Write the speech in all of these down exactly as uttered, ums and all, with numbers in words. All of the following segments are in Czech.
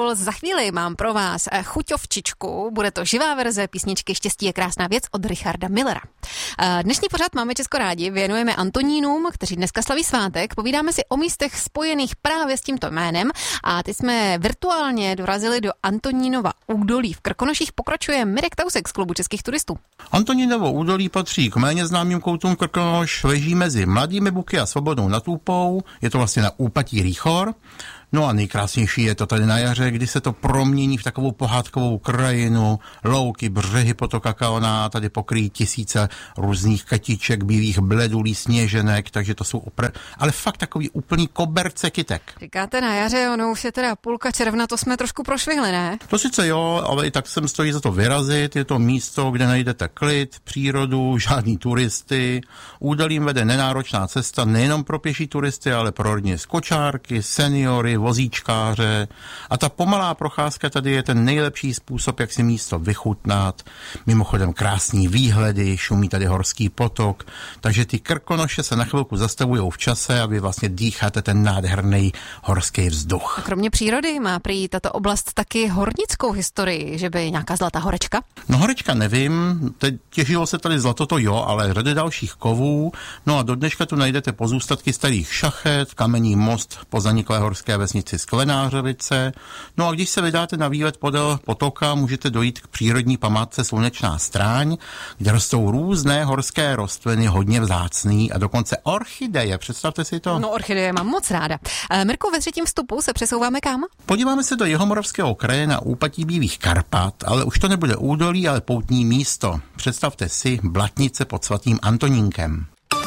Idol. Za chvíli mám pro vás chuťovčičku. Bude to živá verze písničky Štěstí je krásná věc od Richarda Millera. Dnešní pořad Máme Česko rádi věnujeme Antonínům, kteří dneska slaví svátek. Povídáme si o místech spojených právě s tímto jménem a teď jsme virtuálně dorazili do Antonínova údolí. V Krkonoších pokračuje Mirek Tausek z Klubu českých turistů. Antonínovo údolí patří k méně známým koutům Krkonoš, leží mezi Mladými Buky a Svobodnou nad Úpou, je to vlastně na úpatí Rýchor. No a nejkrásnější je to tady na jaře, kdy se to promění v takovou pohádkovou krajinu, louky, břehy potoka Kaona, tady pokryjí tisíce různých katiček, bílých bledulí, sněženek, takže to jsou opr... ale fakt takový úplný koberce kytek. Říkáte na jaře, ono už je teda půlka června, to jsme trošku prošvihli, ne? To sice jo, ale i tak sem stojí za to vyrazit, je to místo, kde najdete klid, přírodu, žádný turisty, údolím vede nenáročná cesta nejenom pro pěší turisty, ale pro rodiny z kočárky, seniory, vozíčkáře a ta pomalá procházka tady je ten nejlepší způsob, jak si místo vychutnat. Mimochodem krásný výhledy, šumí tady horský potok, takže ty Krkonoše se na chvilku zastavují v čase a vy vlastně dýcháte ten nádherný horský vzduch. A kromě přírody má prý tato oblast taky hornickou historii, že by nějaká zlatá horečka? No horečka nevím, teď těžilo se tady zlato to jo, ale řady dalších kovů, no a do dneška tu najdete pozůstatky starých šachet, kamení most po zaniklé horské vesnici Sklenářovice. No a když se vydáte na výlet podél potoka, můžete dojít k přírodní památce Slunečná stráň, kde rostou různé horské rostliny, hodně vzácný a dokonce orchideje. Představte si to? No orchideje mám moc ráda. E, Mirko, ve třetím vstupu se přesouváme kam? Podíváme se do Jihomoravského kraje na úpatí Bílých Karpat, ale už to nebude údolí, ale poutní místo. Představte si Blatnice pod svatým Antonínkem.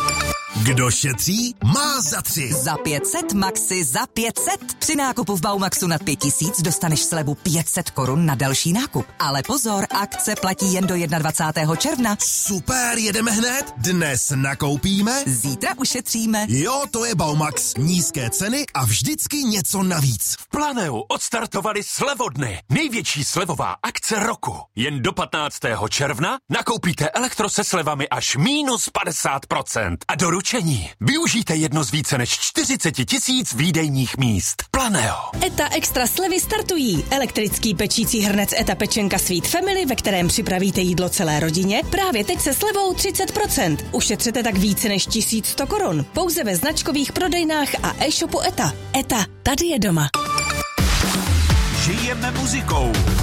Kdo šetří, má za tři. Za pět set, Maxi za pět set. Při nákupu v Baumaxu nad pět tisíc dostaneš slevu pět set korun na další nákup. Ale pozor, akce platí jen do dvacátého prvního června. Super, jedeme hned? Dnes nakoupíme? Zítra ušetříme. Jo, to je Baumax. Nízké ceny a vždycky něco navíc. V Planeu odstartovali slevodny. Největší slevová akce roku. Jen do patnáctého června nakoupíte elektro se slevami až minus padesát procent. A do Ručení. Využijte jedno z více než čtyřicet tisíc výdejních míst. Planeo. ETA Extra slevy startují. Elektrický pečící hrnec ETA Pečenka Sweet Family, ve kterém připravíte jídlo celé rodině, právě teď se slevou třicet procent. Ušetřete tak více než tisíc sto korun. Pouze ve značkových prodejnách a e-shopu ETA. ETA, tady je doma. Žijeme muzikou.